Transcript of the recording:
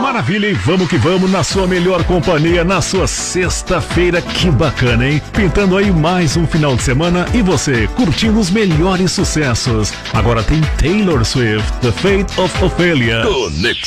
Maravilha, e vamos que vamos na sua melhor companhia, na sua sexta-feira. Que bacana, hein? Pintando aí mais um final de semana e você curtindo os melhores sucessos. Agora tem Taylor Swift, The Fate of Ophelia. Conexão